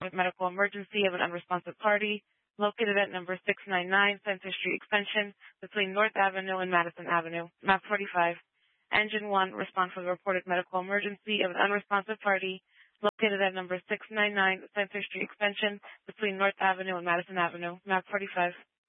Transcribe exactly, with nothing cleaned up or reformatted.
with medical emergency of an unresponsive party located at number six ninety-nine Center Street Extension between North Avenue and Madison Avenue. Map forty-five. Engine one, respond for the reported medical emergency of an unresponsive party located at number six ninety-nine Center Street Extension between North Avenue and Madison Avenue. Map forty-five.